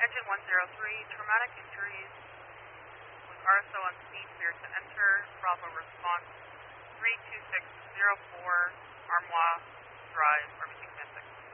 Engine 103, traumatic injuries with RSO on speed, clear to enter. Bravo response 32604, Armois Drive, RBC